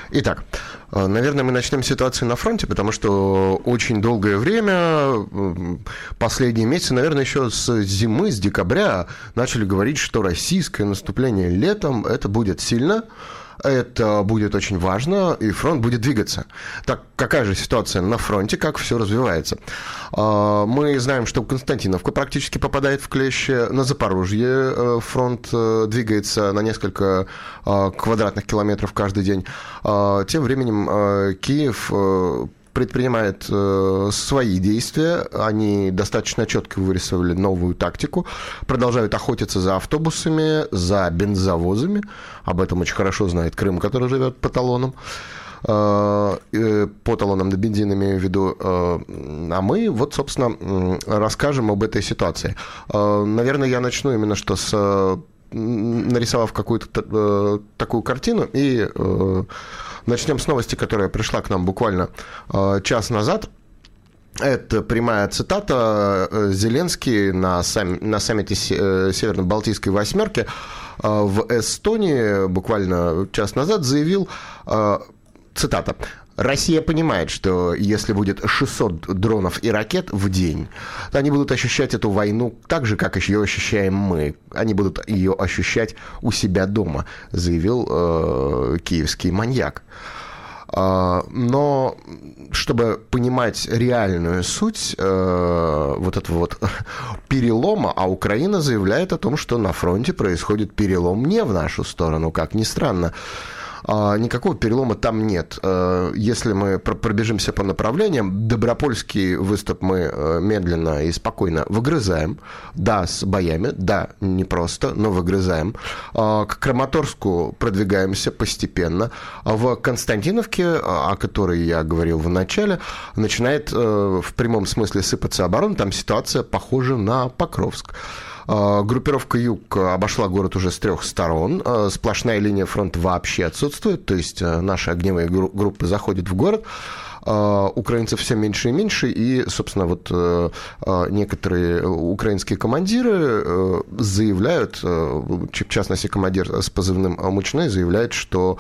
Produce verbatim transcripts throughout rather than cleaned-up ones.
Итак, наверное, мы начнем с ситуации на фронте, потому что очень долгое время, последние месяцы, наверное, еще с зимы, с декабря, начали говорить, что российское наступление летом, это будет сильно, это будет очень важно, и фронт будет двигаться. Так, какая же ситуация на фронте, как все развивается? Мы знаем, что Константиновка практически попадает в клещи, на Запорожье фронт двигается на несколько квадратных километров каждый день. Тем временем Киев предпринимает э, свои действия, они достаточно четко вырисовали новую тактику, продолжают охотиться за автобусами, за бензовозами, об этом очень хорошо знает Крым, который живет по талонам, э, э, по талонам на бензин имею в виду, э, а мы вот, собственно, расскажем об этой ситуации. Э, наверное, я начну именно что с, нарисовав какую-то э, такую картину, и э, начнем с новости, которая пришла к нам буквально э, час назад. Это прямая цитата. Зеленский на, сам, на саммите Северно-Балтийской восьмерки э, в Эстонии буквально час назад заявил, э, цитата: «Россия понимает, что если будет шестьсот дронов и ракет в день, то они будут ощущать эту войну так же, как ее ощущаем мы. Они будут ее ощущать у себя дома», заявил э, киевский маньяк. Э, но чтобы понимать реальную суть э, вот этого вот перелома, а Украина заявляет о том, что на фронте происходит перелом не в нашу сторону, как ни странно. Никакого перелома там нет. Если мы пробежимся по направлениям, Добропольский выступ мы медленно и спокойно выгрызаем. Да, с боями, да, непросто, но выгрызаем. К Краматорску продвигаемся постепенно. В Константиновке, о которой я говорил в начале, начинает в прямом смысле сыпаться оборона. Там ситуация похожа на Покровск. Группировка «Юг» обошла город уже с трех сторон. Сплошная линия фронта вообще отсутствует, то есть наши огневые группы заходят в город. Украинцев все меньше и меньше, и, собственно, вот некоторые украинские командиры заявляют, в частности, командир с позывным «Мучной» заявляет, что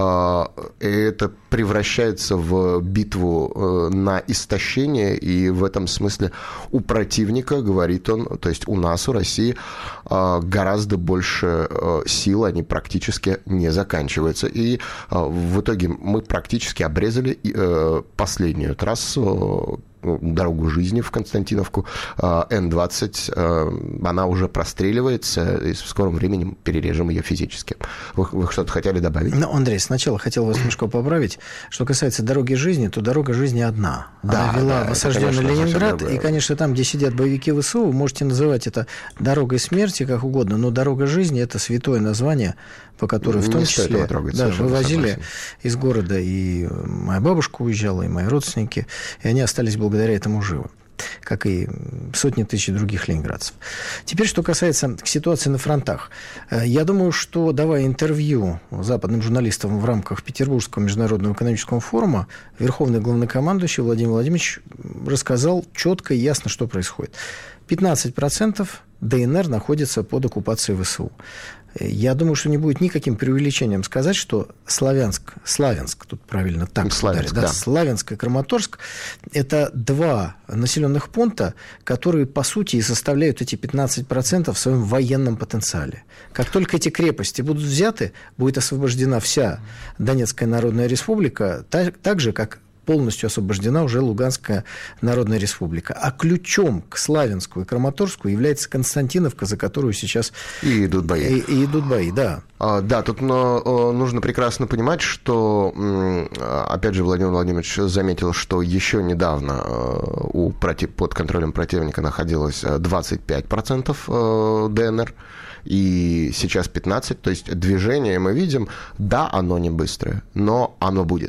это превращается в битву на истощение, и в этом смысле у противника, говорит он, то есть у нас, у России, гораздо больше сил, они практически не заканчиваются. И в итоге мы практически обрезали последнюю трассу, дорогу жизни в Константиновку, Н двадцать, она уже простреливается, и в скором времени перережем ее физически. Вы, вы что-то хотели добавить? Ну, Андрей, сначала хотел вас немножко поправить. Что касается дороги жизни, то дорога жизни одна. Да, она вела да, в осажденный это, конечно, Ленинград, и, конечно, там, где сидят боевики ВСУ, вы можете называть это дорогой смерти, как угодно, но дорога жизни – это святое название, по которой в том Не числе трогать, да, вывозили согласен. из города, и моя бабушка уезжала, и мои родственники, и они остались благодаря этому живы, как и сотни тысяч других ленинградцев. Теперь, что касается ситуации на фронтах. Я думаю, что, давая интервью западным журналистам в рамках Петербургского международного экономического форума, верховный главнокомандующий Владимир Владимирович рассказал четко и ясно, что происходит. пятнадцать процентов ДНР находится под оккупацией ВСУ. Я думаю, что не будет никаким преувеличением сказать, что Славянск, Славянск, тут правильно так Славянск, да, да. Славянск и Краматорск – это два населенных пункта, которые, по сути, и составляют эти пятнадцать процентов в своем военном потенциале. Как только эти крепости будут взяты, будет освобождена вся Донецкая Народная Республика, так, так же, как полностью освобождена уже Луганская Народная Республика. А ключом к Славянску и Краматорску является Константиновка, за которую сейчас и идут бои. И, и идут бои, да. А, да, тут но, нужно прекрасно понимать, что, опять же, Владимир Владимирович заметил, что еще недавно у, под контролем противника находилось двадцать пять процентов ДНР, и сейчас пятнадцать, то есть движение мы видим, да, оно не быстрое, но оно будет.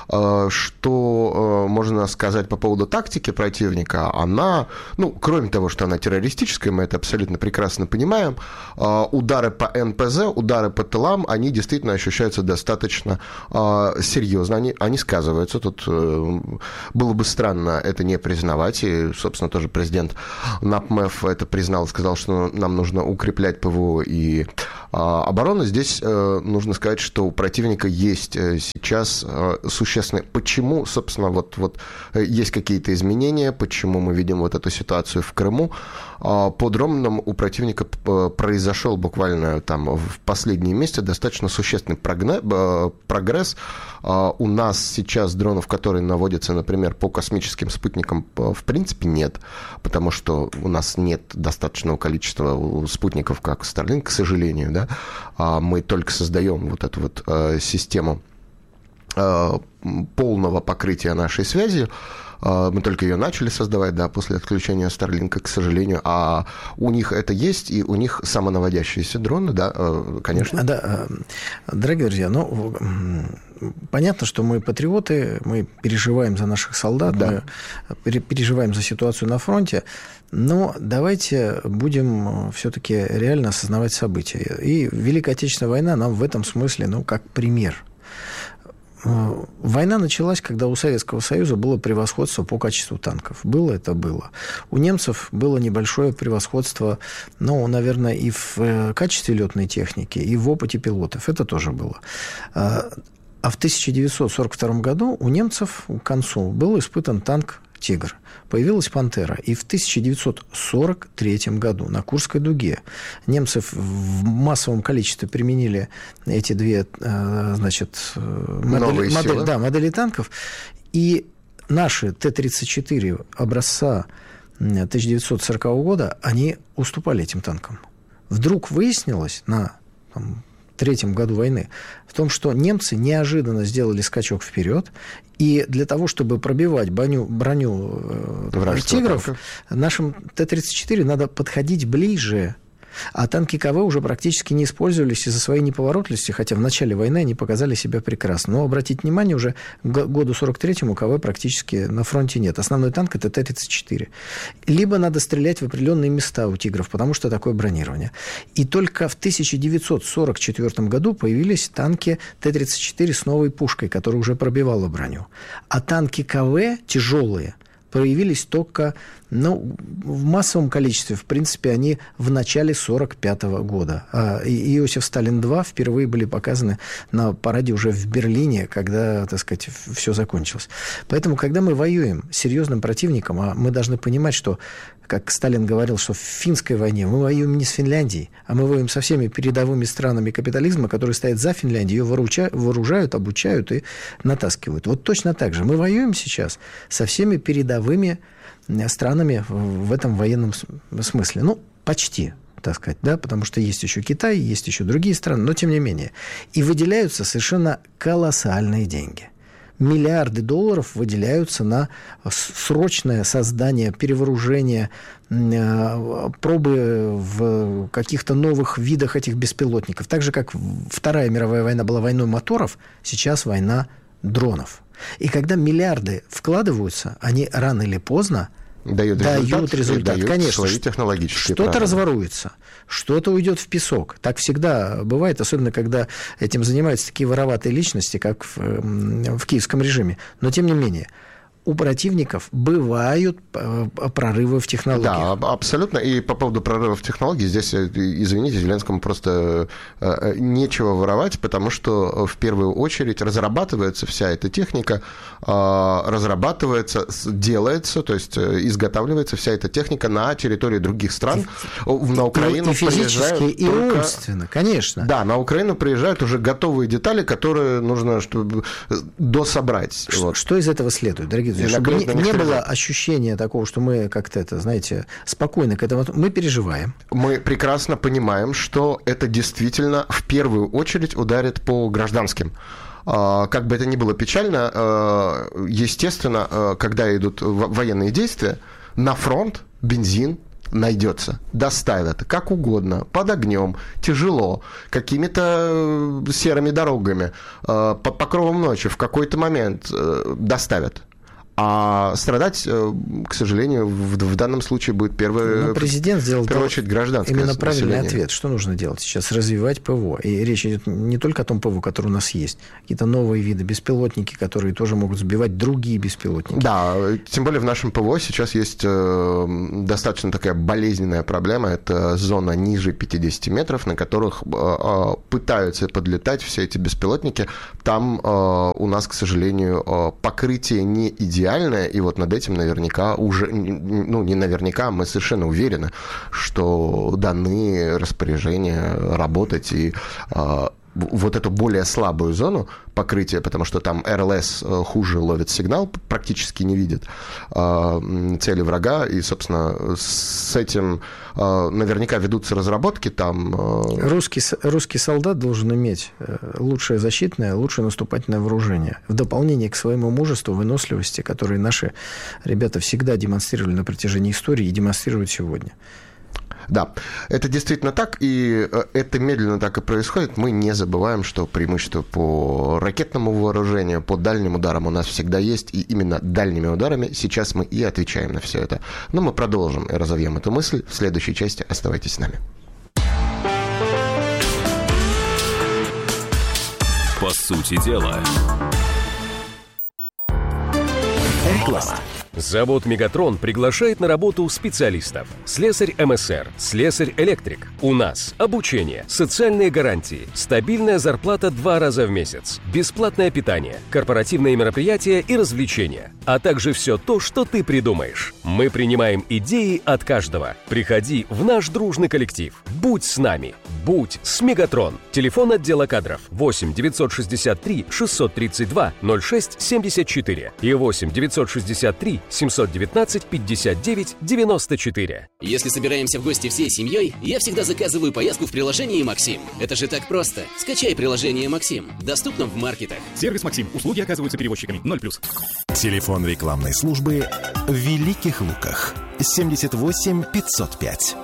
Что можно сказать по поводу тактики противника? Она, ну, кроме того, что она террористическая, мы это абсолютно прекрасно понимаем, удары по эн пэ зэ, удары по тылам, они действительно ощущаются достаточно серьезно, они, они сказываются. Тут было бы странно это не признавать, и, собственно, тоже президент НАПМЭФ это признал, сказал, что нам нужно укреплять ПВО ПВО и обороны. Здесь нужно сказать, что у противника есть сейчас существенные... Почему, собственно, вот, вот есть какие-то изменения, почему мы видим вот эту ситуацию в Крыму? По дронам у противника произошел буквально там в последние месяцы достаточно существенный прогресс. У нас сейчас дронов, которые наводятся, например, по космическим спутникам, в принципе, нет, потому что у нас нет достаточного количества спутников, как Starlink, к сожалению, да. Мы только создаем вот эту вот систему полного покрытия нашей связи. Мы только ее начали создавать, да, после отключения Starlink, к сожалению. А у них это есть, и у них самонаводящиеся дроны, да, конечно. Да, дорогие друзья, ну, понятно, что мы патриоты, мы переживаем за наших солдат, да. Мы переживаем за ситуацию на фронте, но давайте будем все-таки реально осознавать события. И Великая Отечественная война нам в этом смысле, ну, как пример. Война началась, когда у Советского Союза было превосходство по качеству танков. Было это было. У немцев было небольшое превосходство, ну, наверное, и в качестве летной техники, и в опыте пилотов. Это тоже было. А в тысяча девятьсот сорок втором году у немцев к концу был испытан танк «Тигр». Появилась «Пантера». И в тысяча девятьсот сорок третьем году на Курской дуге немцы в массовом количестве применили эти две, значит, модели, модель, да, модели танков. И наши Т тридцать четыре образца тысяча девятьсот сорокового года, они уступали этим танкам. Вдруг выяснилось на там, третьем году войны в том, что немцы неожиданно сделали скачок вперед, и для того, чтобы пробивать броню, броню э, «Тигров», танка. Нашим Т тридцать четыре надо подходить ближе. А танки КВ уже практически не использовались из-за своей неповоротливости, хотя в начале войны они показали себя прекрасно. Но, обратите внимание, уже к году сорок третьему КВ практически на фронте нет. Основной танк – это Т тридцать четыре. Либо надо стрелять в определенные места у «Тигров», потому что такое бронирование. И только в тысяча девятьсот сорок четвёртом году появились танки Т тридцать четыре с новой пушкой, которая уже пробивала броню. А танки КВ тяжелые проявились только, ну, в массовом количестве. В принципе, они в начале сорок пятого года. А Иосиф Сталин-два впервые были показаны на параде уже в Берлине, когда, так сказать, все закончилось. Поэтому, когда мы воюем с серьезным противником, а мы должны понимать, что, как Сталин говорил, что в финской войне мы воюем не с Финляндией, а мы воюем со всеми передовыми странами капитализма, которые стоят за Финляндией, ее вооружают, обучают и натаскивают. Вот точно так же мы воюем сейчас со всеми передовыми странами в этом военном смысле. Ну, почти, так сказать, да, потому что есть еще Китай, есть еще другие страны, но тем не менее. И выделяются совершенно колоссальные деньги. Миллиарды долларов выделяются на срочное создание, перевооружение, пробы в каких-то новых видах этих беспилотников. Так же, как Вторая мировая война была войной моторов, сейчас война дронов. И когда миллиарды вкладываются, они рано или поздно дают, дают результат, результат. Дают конечно, свои технологические что-то правила. Разворуется, что-то уйдет в песок. Так всегда бывает, особенно когда этим занимаются такие вороватые личности, как в, в киевском режиме. Но тем не менее, у противников бывают прорывы в технологиях. Да, абсолютно. И по поводу прорывов в технологии, здесь, извините, Зеленскому просто нечего воровать, потому что в первую очередь разрабатывается вся эта техника, разрабатывается, делается, то есть изготавливается вся эта техника на территории других стран. На Украину и физически, и только... умственно, конечно. Да, на Украину приезжают уже готовые детали, которые нужно чтобы дособрать. Что, вот. Что из этого следует, дорогие? Чтобы не, не было ощущения такого, что мы как-то это, знаете, спокойно к этому... Мы переживаем. Мы прекрасно понимаем, что это действительно в первую очередь ударит по гражданским. Как бы это ни было печально, естественно, когда идут военные действия, на фронт бензин найдется, доставят, как угодно, под огнем, тяжело, какими-то серыми дорогами, под покровом ночи в какой-то момент доставят. А страдать, к сожалению, в, в данном случае будет первый, президент сделал в первую очередь гражданское именно население. Правильный ответ. Что нужно делать сейчас? Развивать ПВО. И речь идет не только о том ПВО, который у нас есть. Какие-то новые виды, беспилотники, которые тоже могут сбивать другие беспилотники. Да, тем более в нашем ПВО сейчас есть э, достаточно такая болезненная проблема. Это зона ниже пятьдесят метров, на которых э, пытаются подлетать все эти беспилотники. Там э, у нас, к сожалению, э, покрытие не идеальное. И вот над этим наверняка уже, ну не наверняка, мы совершенно уверены, что даны распоряжения работать и а, вот эту более слабую зону покрытия, потому что там эр эл эс хуже ловит сигнал, практически не видит а, цели врага, и, собственно, с этим а, наверняка ведутся разработки там. А... Русский, русский солдат должен иметь лучшее защитное, лучшее наступательное вооружение, в дополнение к своему мужеству, выносливости, которые наши ребята всегда демонстрировали на протяжении истории и демонстрируют сегодня. Да, это действительно так, и это медленно так и происходит. Мы не забываем, что преимущество по ракетному вооружению, по дальним ударам у нас всегда есть, и именно дальними ударами сейчас мы и отвечаем на все это. Но мы продолжим и разовьем эту мысль в следующей части. Оставайтесь с нами. По сути дела. Реклама. Завод «Мегатрон» приглашает на работу специалистов. Слесарь эм эс эр, слесарь-электрик. У нас обучение, социальные гарантии, стабильная зарплата два раза в месяц, бесплатное питание, корпоративные мероприятия и развлечения, а также все то, что ты придумаешь. Мы принимаем идеи от каждого. Приходи в наш дружный коллектив. Будь с нами. Будь с «Мегатрон». Телефон отдела кадров восемь девятьсот шестьдесят три шестьсот тридцать два ноль шесть семьдесят четыре и восемь девятьсот шестьдесят три семьсот девятнадцать пятьдесят девять девяносто четыре. Если собираемся в гости всей семьей, я всегда заказываю поездку в приложении «Максим». Это же так просто. Скачай приложение «Максим». Доступно в маркетах. Сервис «Максим». Услуги оказываются перевозчиками. ноль плюс. Телефон рекламной службы в Великих Луках. семьдесят восемь пятьсот пять.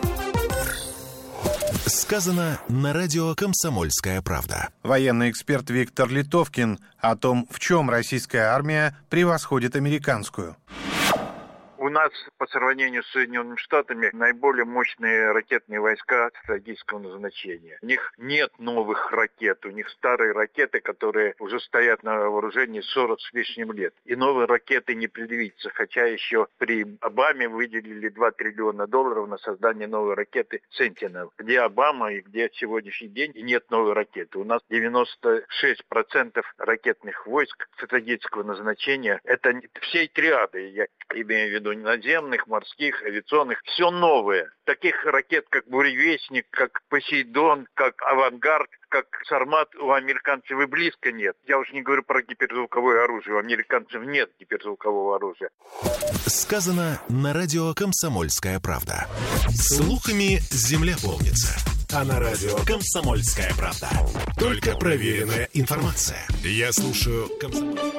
Сказано на радио «Комсомольская правда». Военный эксперт Виктор Литовкин о том, в чем российская армия превосходит американскую. У нас по сравнению с Соединенными Штатами наиболее мощные ракетные войска стратегического назначения. У них нет новых ракет, у них старые ракеты, которые уже стоят на вооружении сорок с лишним лет. И новые ракеты не предвидится, хотя еще при Обаме выделили два триллиона долларов на создание новой ракеты «Сентинел». Где Обама и где сегодняшний день и нет новой ракеты. У нас девяносто шесть процентов ракетных войск стратегического назначения. Это всей триады, я имею в виду наземных, морских, авиационных, все новое. Таких ракет, как «Буревестник», как «Посейдон», как «Авангард», как «Сармат» у американцев и близко нет. Я уж не говорю про гиперзвуковое оружие. У американцев нет гиперзвукового оружия. Сказано на радио «Комсомольская правда». Слухами земля полнится. А на радио «Комсомольская правда» только проверенная информация. Я слушаю «Комсомольская».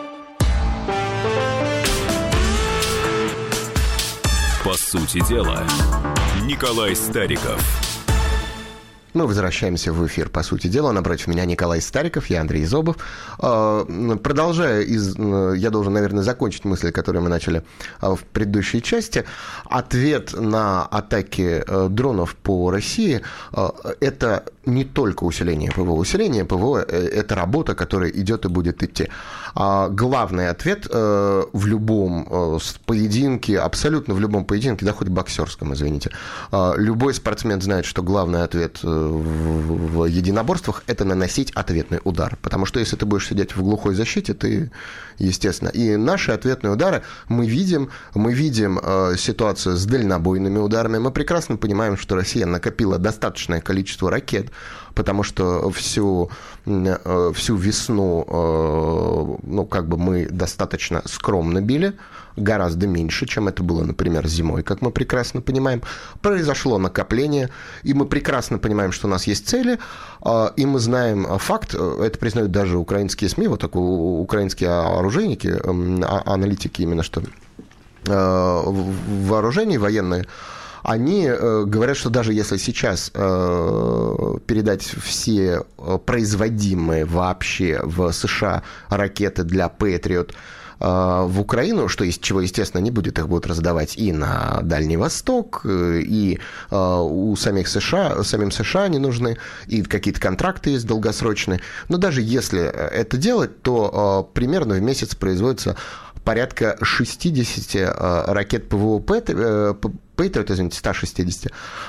По сути дела, Николай Стариков. Мы возвращаемся в эфир, по сути дела. Напротив меня Николай Стариков, я Андрей Зобов. Продолжая, из, я должен, наверное, закончить мысли, которые мы начали в предыдущей части. Ответ на атаки дронов по России – это не только усиление ПВО. Усиление ПВО – это работа, которая идет и будет идти. А главный ответ в любом поединке, абсолютно в любом поединке, да хоть в боксерском, извините, любой спортсмен знает, что главный ответ в единоборствах – это наносить ответный удар. Потому что если ты будешь сидеть в глухой защите, ты, естественно... И наши ответные удары мы видим, мы видим э, ситуацию с дальнобойными ударами. Мы прекрасно понимаем, что Россия накопила достаточное количество ракет, потому что всю, э, всю весну э, ну, как бы мы достаточно скромно били, гораздо меньше, чем это было, например, зимой, как мы прекрасно понимаем. Произошло накопление, и мы прекрасно понимаем, что у нас есть цели, и мы знаем факт, это признают даже украинские СМИ, вот такие украинские оружейники, аналитики именно что вооружений военные, они говорят, что даже если сейчас передать все производимые вообще в США ракеты для Patriot в Украину, что из чего, естественно, не будет, их будут раздавать и на Дальний Восток, и у самих США, самим США они нужны, и какие-то контракты есть долгосрочные. Но даже если это делать, то примерно в месяц производится порядка шестьдесят ракет ПВО Пэйтриот, извините, сто шестьдесят,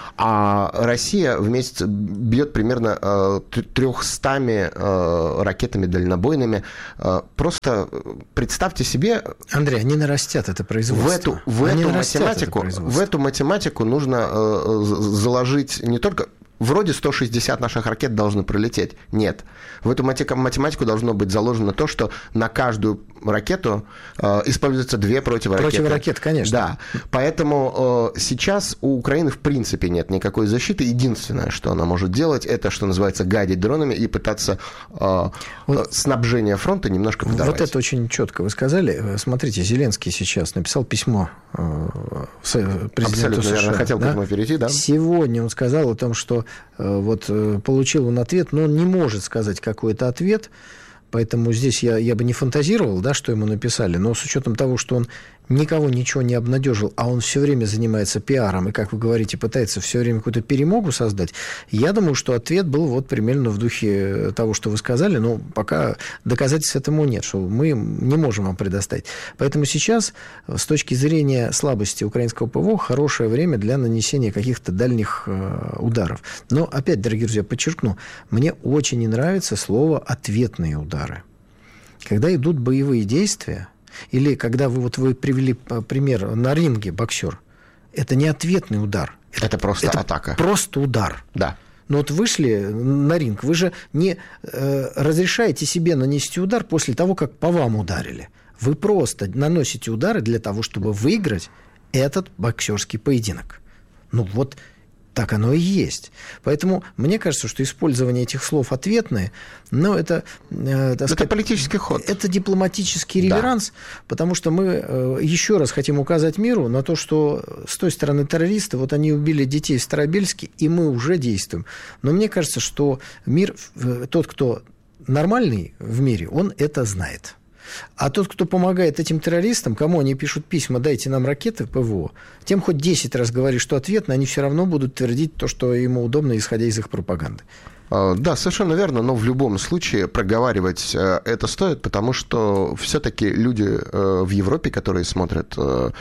а Россия в месяц бьет примерно трехстами ракетами дальнобойными. Просто представьте себе... Андрей, они нарастят это производство. В эту, в эту, математику, в эту математику нужно заложить не только... Вроде сто шестьдесят наших ракет должны пролететь. Нет. В эту математику должно быть заложено то, что на каждую ракету э, используются две противоракеты. Противоракеты, конечно. Да. Поэтому э, сейчас у Украины в принципе нет никакой защиты. Единственное, что она может делать, это, что называется, гадить дронами и пытаться э, вот, снабжение фронта немножко подавать. Вот это очень четко вы сказали. Смотрите, Зеленский сейчас написал письмо э, президенту Абсолютно США. Верно, хотел да? к этому перейти, да. Сегодня он сказал о том, что вот получил он ответ, но он не может сказать, какой это ответ, поэтому здесь я, я бы не фантазировал, да, что ему написали, но с учетом того, что он никого ничего не обнадежил, а он все время занимается пиаром и, как вы говорите, пытается все время какую-то перемогу создать, я думаю, что ответ был вот примерно в духе того, что вы сказали, но пока доказательств этому нет, что мы не можем вам предоставить. Поэтому сейчас, с точки зрения слабости украинского ПВО, хорошее время для нанесения каких-то дальних э, ударов. Но, опять, дорогие друзья, подчеркну, мне очень не нравится слово «ответные удары». Когда идут боевые действия, или когда вы, вот вы привели пример на ринге, боксер, это не ответный удар. Это, это просто это атака. Просто удар. Да. Но вот вышли на ринг, вы же не э, разрешаете себе нанести удар после того, как по вам ударили. Вы просто наносите удары для того, чтобы выиграть этот боксерский поединок. Ну вот так оно и есть. Поэтому мне кажется, что использование этих слов ответные, но это... Э, так это сказать, политический ход. Это дипломатический реверанс, да. Потому что мы э, еще раз хотим указать миру на то, что с той стороны террористы, вот они убили детей в Старобельске, и мы уже действуем. Но мне кажется, что мир, э, тот, кто нормальный в мире, он это знает. А тот, кто помогает этим террористам, кому они пишут письма, дайте нам ракеты ПВО, тем хоть десять раз говоришь, что ответно, они все равно будут твердить то, что ему удобно, исходя из их пропаганды. Да, совершенно верно, но в любом случае проговаривать это стоит, потому что все-таки люди в Европе, которые смотрят,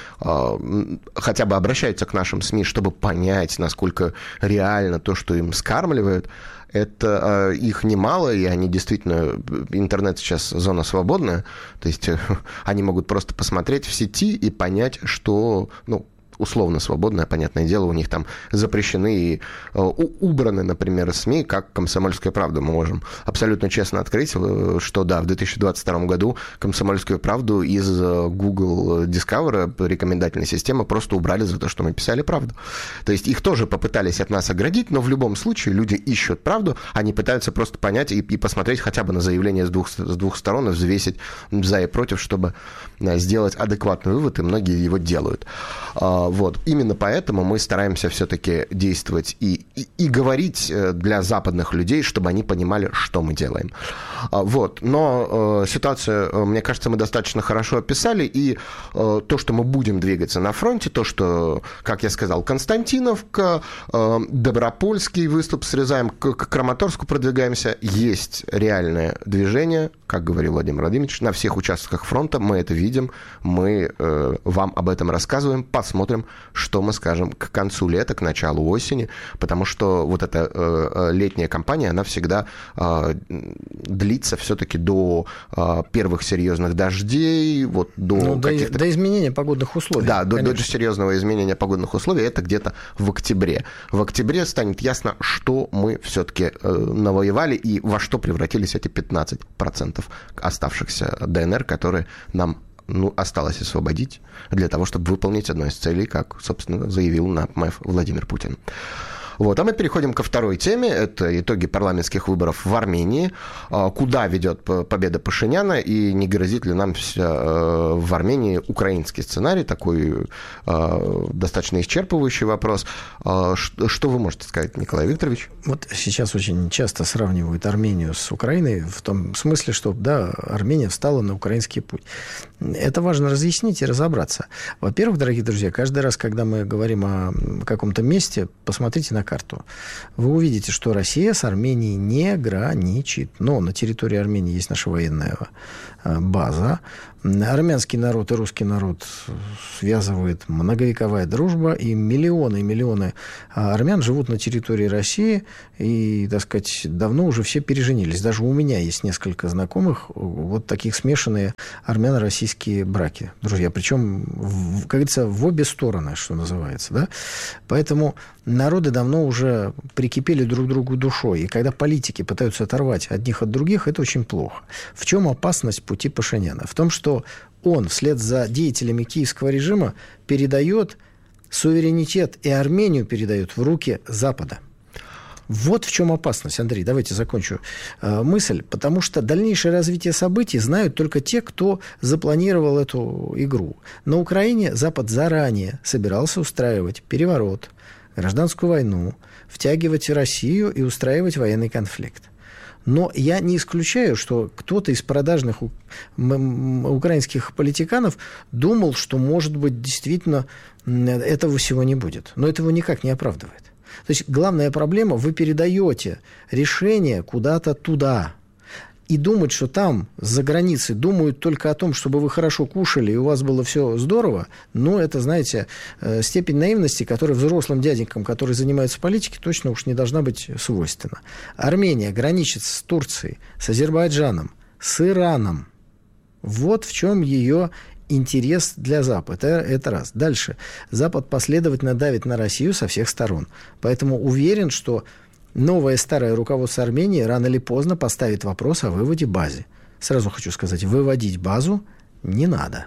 хотя бы обращаются к нашим СМИ, чтобы понять, насколько реально то, что им скармливают, это их немало, и они действительно... Интернет сейчас зона свободная, то есть они могут просто посмотреть в сети и понять, что... ну, условно свободное, понятное дело, у них там запрещены и э, убраны, например, СМИ, как «Комсомольская правда». Мы можем абсолютно честно открыть, что да, в две тысячи двадцать втором году «Комсомольскую правду» из Google Discover рекомендательной системы просто убрали за то, что мы писали правду. То есть их тоже попытались от нас оградить, но в любом случае люди ищут правду, они пытаются просто понять и, и посмотреть хотя бы на заявление с двух, с двух сторон и взвесить за и против, чтобы сделать адекватный вывод, и многие его делают. Вот. Именно поэтому мы стараемся все-таки действовать и, и, и говорить для западных людей, чтобы они понимали, что мы делаем. Вот. Но э, ситуацию, мне кажется, мы достаточно хорошо описали, и э, то, что мы будем двигаться на фронте, то, что, как я сказал, Константиновка, э, Добропольский выступ срезаем, к, к Краматорску продвигаемся, есть реальное движение, как говорил Владимир Владимирович, на всех участках фронта мы это видим, мы э, вам об этом рассказываем, посмотрим, что мы скажем к концу лета, к началу осени, потому что вот эта э, летняя кампания, она всегда э, длится все-таки до э, первых серьезных дождей, вот до ну, каких-то... До, до изменения погодных условий. Да, до, до серьезного изменения погодных условий, это где-то в октябре. В октябре станет ясно, что мы все-таки э, навоевали и во что превратились эти пятнадцать процентов оставшихся ДНР, которые нам ну, осталось освободить для того, чтобы выполнить одну из целей, как, собственно, заявил на МЭФ Владимир Путин. Вот. А мы переходим ко второй теме. Это итоги парламентских выборов в Армении. Куда ведет победа Пашиняна и не грозит ли нам в Армении украинский сценарий? Такой достаточно исчерпывающий вопрос. Что вы можете сказать, Николай Викторович? Вот сейчас очень часто сравнивают Армению с Украиной в том смысле, что, да, Армения встала на украинский путь. Это важно разъяснить и разобраться. Во-первых, дорогие друзья, каждый раз, когда мы говорим о каком-то месте, посмотрите на карту. Вы увидите, что Россия с Арменией не граничит. Но на территории Армении есть наша военная база. Армянский народ и русский народ связывает многовековая дружба, и миллионы и миллионы армян живут на территории России, и, так сказать, давно уже все переженились. Даже у меня есть несколько знакомых, вот таких смешанные армяно-российские браки, друзья. Причем, как говорится, в обе стороны, что называется, да? Поэтому народы давно уже прикипели друг к другу душой, и когда политики пытаются оторвать одних от других, это очень плохо. В чем опасность пути Пашиняна? В том, что он вслед за деятелями киевского режима передает суверенитет и Армению передает в руки Запада. Вот в чем опасность, Андрей. Давайте закончу э, мысль. Потому что дальнейшее развитие событий знают только те, кто запланировал эту игру. На Украине Запад заранее собирался устраивать переворот, гражданскую войну, втягивать Россию и устраивать военный конфликт. Но я не исключаю, что кто-то из продажных украинских политиканов думал, что, может быть, действительно этого всего не будет. Но этого никак не оправдывает. То есть главная проблема – вы передаете решение куда-то туда. И думать, что там, за границей, думают только о том, чтобы вы хорошо кушали и у вас было все здорово, ну, это, знаете, степень наивности, которая взрослым дяденькам, которые занимаются политикой, точно уж не должна быть свойственна. Армения граничит с Турцией, с Азербайджаном, с Ираном. Вот в чем ее интерес для Запада. Это, это раз. Дальше. Запад последовательно давит на Россию со всех сторон. Поэтому уверен, что новое старое руководство Армении рано или поздно поставит вопрос о выводе базы. Сразу хочу сказать, выводить базу не надо.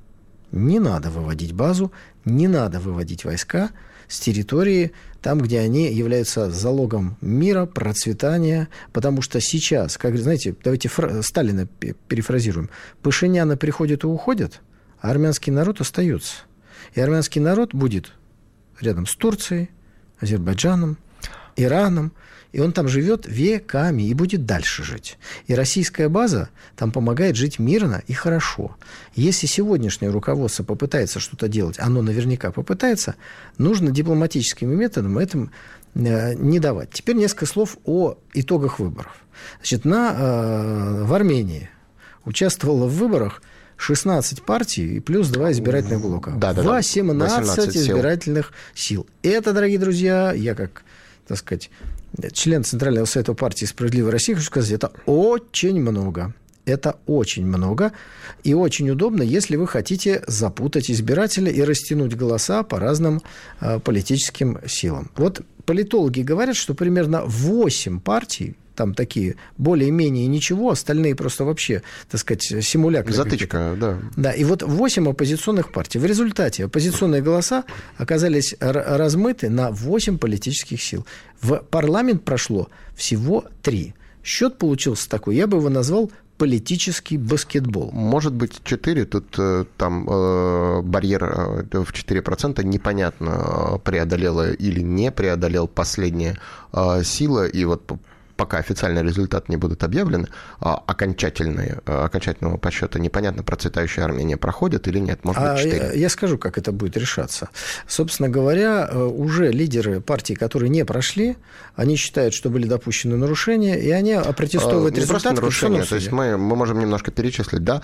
Не надо выводить базу, не надо выводить войска с территории, там, где они являются залогом мира, процветания, потому что сейчас, как знаете, давайте фра- Сталина перефразируем, Пашиняна приходят и уходят, а армянский народ остается. И армянский народ будет рядом с Турцией, Азербайджаном, Ираном, и он там живет веками и будет дальше жить. И российская база там помогает жить мирно и хорошо. Если сегодняшнее руководство попытается что-то делать, оно наверняка попытается, нужно дипломатическими методами этим э, не давать. Теперь несколько слов о итогах выборов. Значит, на, э, в Армении участвовало в выборах шестнадцать партий и плюс два избирательных блока. Да, да, восемнадцать избирательных сил. Это, дорогие друзья, я как, так сказать, член Центрального совета партии «Справедливая Россия», хочу сказать, это очень много. Это очень много и очень удобно, если вы хотите запутать избирателя и растянуть голоса по разным э, политическим силам. Вот политологи говорят, что примерно восемь партий, там такие более-менее ничего, остальные просто вообще, так сказать, симулякры. Затычка, да. Да, и вот восемь оппозиционных партий. В результате оппозиционные голоса оказались р- размыты на восемь политических сил. В парламент прошло всего три. Счет получился такой, я бы его назвал политический баскетбол. Может быть, четыре. Тут там э, барьер э, в четыре процента непонятно, преодолела или не преодолел последняя э, сила. И вот пока официальные результаты не будут объявлены, окончательные, окончательного подсчета непонятно, процветающая Армения проходит или нет. Может быть, четыре. А я, я скажу, как это будет решаться. Собственно говоря, уже лидеры партий, которые не прошли, они считают, что были допущены нарушения, и они опротестовывают а, результат. Не просто нарушения, то есть мы, мы можем немножко перечислить, да,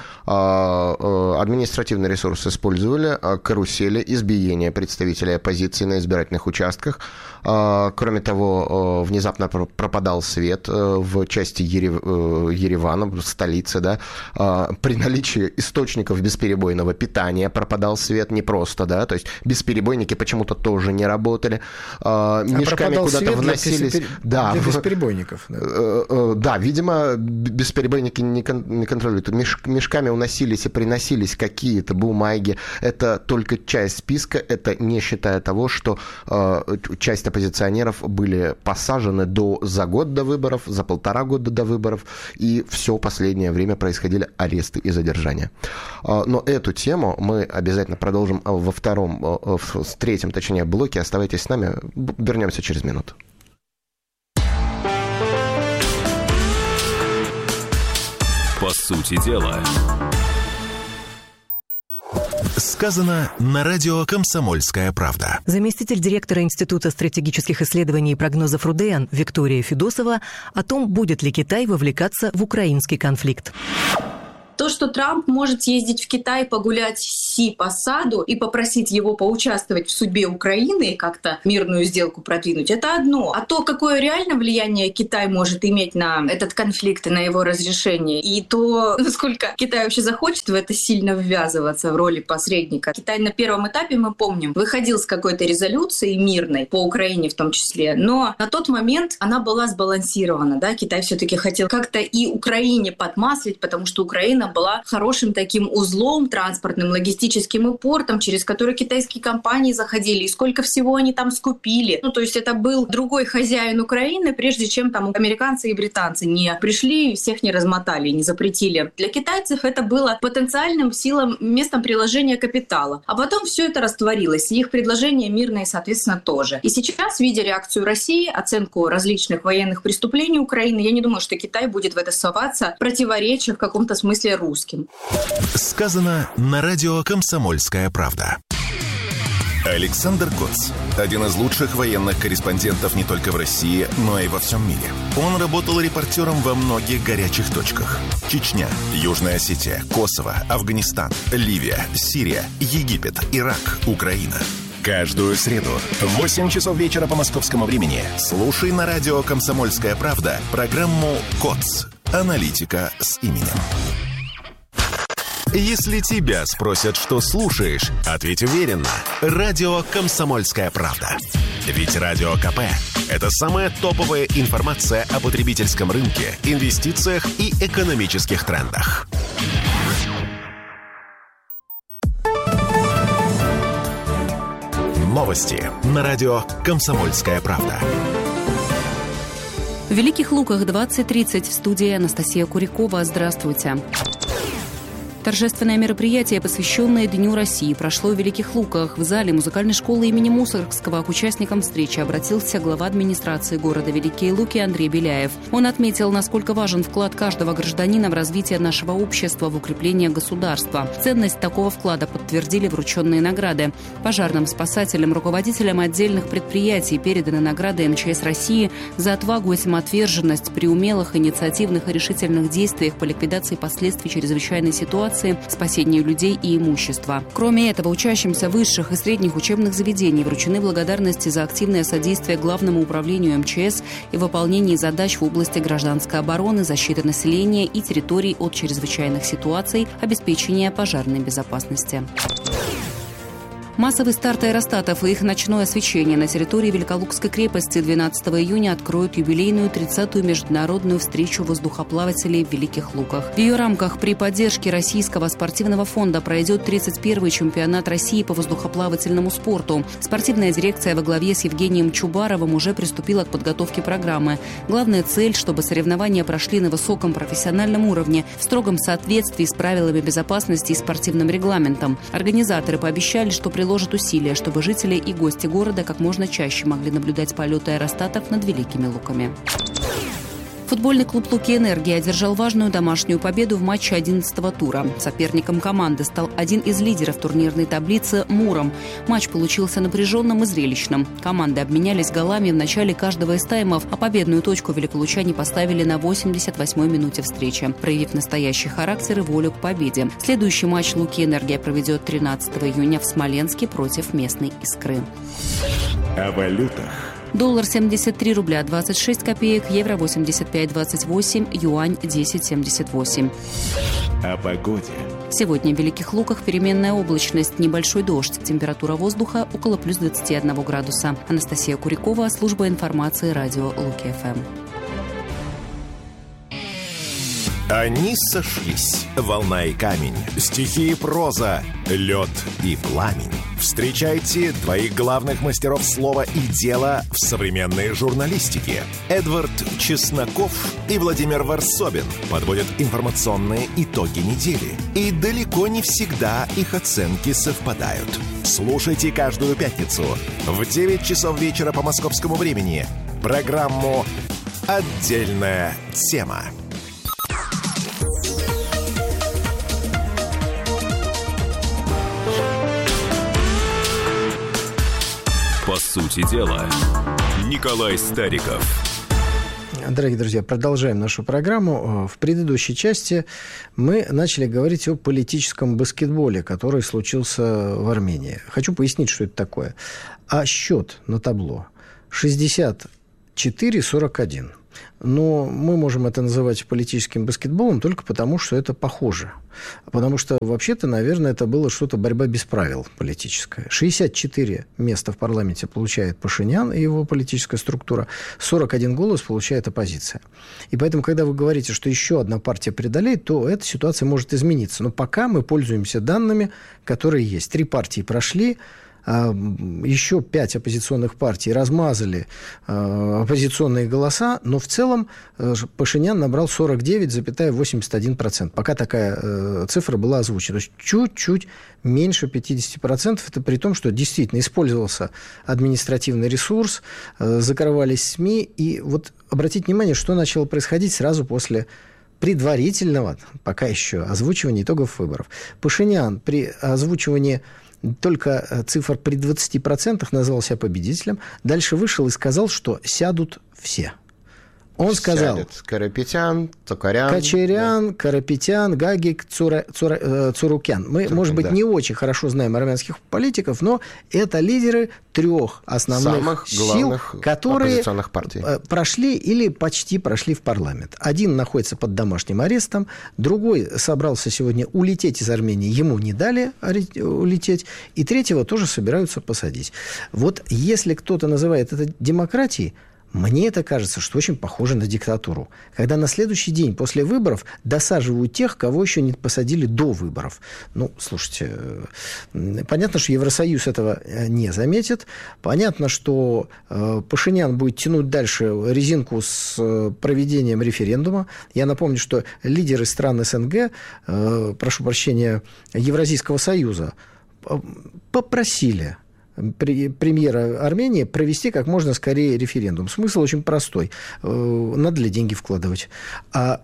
административный ресурс использовали, карусели, избиения представителей оппозиции на избирательных участках. Кроме того, внезапно пропадал свет. свет в части Еревана, столицы, да, при наличии источников бесперебойного питания пропадал свет не просто, да, то есть бесперебойники почему-то тоже не работали, а мешками куда-то вносились... Для, да, для бесперебойников. Да. да, видимо, бесперебойники не, кон... не контролируют. Меш... Мешками уносились и приносились какие-то бумаги. Это только часть списка, это не считая того, что э, часть оппозиционеров были посажены до, за год до выборов, за полтора года до выборов, и все последнее время происходили аресты и задержания. Э, но эту тему мы обязательно продолжим во втором, в, в третьем, точнее, блоке. Оставайтесь с нами, вернемся через минуту. По сути дела. Сказано на радио «Комсомольская правда». Заместитель директора Института стратегических исследований и прогнозов РУДН Виктория Федосова о том, будет ли Китай вовлекаться в украинский конфликт. То, что Трамп может съездить в Китай, погулять с Си по саду и попросить его поучаствовать в судьбе Украины и как-то мирную сделку продвинуть, это одно. А то, какое реально влияние Китай может иметь на этот конфликт и на его разрешение, и то, насколько Китай вообще захочет в это сильно ввязываться в роли посредника. Китай на первом этапе, мы помним, выходил с какой-то резолюцией мирной, по Украине в том числе, но на тот момент она была сбалансирована. Да? Китай все-таки хотел как-то и Украине подмаслить, потому что Украина была хорошим таким узлом транспортным, логистическим и портом, через который китайские компании заходили, и сколько всего они там скупили. Ну, то есть это был другой хозяин Украины, прежде чем там американцы и британцы не пришли, всех не размотали, не запретили. Для китайцев это было потенциальным силам, местом приложения капитала. А потом все это растворилось, и их предложения мирные, соответственно, тоже. И сейчас, видя реакцию России, оценку различных военных преступлений Украины, я не думаю, что Китай будет в это соваться, противоречия в каком-то смысле русским. Сказано на радио «Комсомольская правда». Александр Коц – один из лучших военных корреспондентов не только в России, но и во всем мире. Он работал репортером во многих горячих точках. Чечня, Южная Осетия, Косово, Афганистан, Ливия, Сирия, Египет, Ирак, Украина. Каждую среду в восемь часов вечера по московскому времени слушай на радио «Комсомольская правда» программу «Коц. Аналитика с именем». Если тебя спросят, что слушаешь, ответь уверенно. Радио «Комсомольская правда». Ведь Радио КП – это самая топовая информация о потребительском рынке, инвестициях и экономических трендах. Новости на радио «Комсомольская правда». В Великих Луках двадцать тридцать. В студии Анастасия Курякова. Здравствуйте. Торжественное мероприятие, посвященное Дню России, прошло в Великих Луках. В зале музыкальной школы имени Мусоргского к участникам встречи обратился глава администрации города Великие Луки Андрей Беляев. Он отметил, насколько важен вклад каждого гражданина в развитие нашего общества, в укрепление государства. Ценность такого вклада подтвердили врученные награды. Пожарным, спасателям, руководителям отдельных предприятий переданы награды эм че эс России за отвагу и самоотверженность при умелых, инициативных и решительных действиях по ликвидации последствий чрезвычайной ситуации, спасению людей и имущества. Кроме этого, учащимся высших и средних учебных заведений вручены благодарности за активное содействие Главному управлению эм че эс и выполнении задач в области гражданской обороны, защиты населения и территорий от чрезвычайных ситуаций, обеспечения пожарной безопасности. Массовый старт аэростатов и их ночное освещение на территории Великолукской крепости двенадцатого июня откроют юбилейную тридцатую международную встречу воздухоплавателей в Великих Луках. В ее рамках при поддержке Российского спортивного фонда пройдет тридцать первый чемпионат России по воздухоплавательному спорту. Спортивная дирекция во главе с Евгением Чубаровым уже приступила к подготовке программы. Главная цель, чтобы соревнования прошли на высоком профессиональном уровне, в строгом соответствии с правилами безопасности и спортивным регламентом. Организаторы пообещали, что при приложит усилия, чтобы жители и гости города как можно чаще могли наблюдать полеты аэростатов над Великими Луками. Футбольный клуб «Луки Энергия» одержал важную домашнюю победу в матче одиннадцатого тура. Соперником команды стал один из лидеров турнирной таблицы «Муром». Матч получился напряженным и зрелищным. Команды обменялись голами в начале каждого из таймов, а победную точку великолучане поставили на восемьдесят восьмой минуте встречи, проявив настоящий характер и волю к победе. Следующий матч «Луки Энергия» проведет тринадцатого июня в Смоленске против местной «Искры». О валютах Доллар семьдесят три рубля двадцать шесть копеек, евро восемьдесят пять двадцать восемь, юань десять семьдесят восемь. О погоде. Сегодня в Великих Луках переменная облачность, небольшой дождь. Температура воздуха около плюс двадцать один градуса. Анастасия Курякова, служба информации радио Луки-ФМ. Они сошлись. Волна и камень, стихи и проза, лед и пламень. Встречайте двоих главных мастеров слова и дела в современной журналистике. Эдвард Чесноков и Владимир Варсобин подводят информационные итоги недели. И далеко не всегда их оценки совпадают. Слушайте каждую пятницу в девять часов вечера по московскому времени программу «Отдельная тема». По сути дела, Николай Стариков. Дорогие друзья, продолжаем нашу программу. В предыдущей части мы начали говорить о политическом баскетболе, который случился в Армении. Хочу пояснить, что это такое. А счет на табло шестьдесят четыре сорок один. Но мы можем это называть политическим баскетболом только потому, что это похоже. Потому что, вообще-то, наверное, это было что-то борьба без правил политическая. шестьдесят четыре места в парламенте получает Пашинян и его политическая структура, сорок один голос получает оппозиция. И поэтому, когда вы говорите, что еще одна партия преодолеет, то эта ситуация может измениться. Но пока мы пользуемся данными, которые есть. Три партии прошли. Еще пять оппозиционных партий размазали э, оппозиционные голоса, но в целом э, Пашинян набрал сорок девять целых восемьдесят один процента. Пока такая э, цифра была озвучена. То есть чуть-чуть меньше пятьдесят процентов. Это при том, что действительно использовался административный ресурс, э, закрывались СМИ. И вот обратите внимание, что начало происходить сразу после предварительного, пока еще, озвучивания итогов выборов. Пашинян при озвучивании только цифр при двадцати процентах назвал себя победителем. Дальше вышел и сказал, что сядут все. Он сказал... Сядет Карапетян, Токарян. Качерян, да. Карапетян, Гагик, Цура, Цура, э, Цурукян. Мы, Цурукян, может быть, да. не очень хорошо знаем армянских политиков, но это лидеры трех основных самых сил, которые партий. прошли или почти прошли в парламент. Один находится под домашним арестом, другой собрался сегодня улететь из Армении, ему не дали улететь, и третьего тоже собираются посадить. Вот если кто-то называет это демократией, мне это кажется, что очень похоже на диктатуру. Когда на следующий день после выборов досаживают тех, кого еще не посадили до выборов. Ну, слушайте, понятно, что Евросоюз этого не заметит. Понятно, что Пашинян будет тянуть дальше резинку с проведением референдума. Я напомню, что лидеры стран СНГ, прошу прощения, Евразийского союза, попросили премьера Армении провести как можно скорее референдум. Смысл очень простой. Надо ли деньги вкладывать? А,